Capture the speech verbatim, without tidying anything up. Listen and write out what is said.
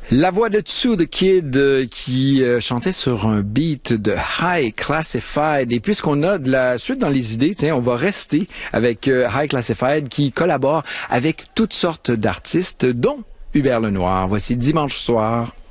La voix de Tsu the Kid euh, qui euh, chantait sur un beat de High Classified. Et puisqu'on a de la suite dans les idées, tiens, on va rester avec euh, High Classified qui collabore avec toutes sortes d'artistes, dont Hubert Lenoir. Voici Dimanche soir.